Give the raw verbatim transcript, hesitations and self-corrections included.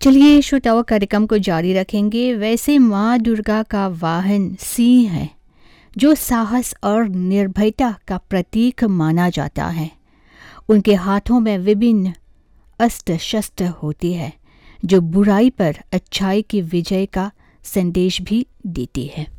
चलिए श्रोताओं, कार्यक्रम को जारी रखेंगे। वैसे माँ दुर्गा का वाहन सिंह है, जो साहस और निर्भयता का प्रतीक माना जाता है। उनके हाथों में विभिन्न अस्त्र शस्त्र होती है, जो बुराई पर अच्छाई की विजय का संदेश भी देती है।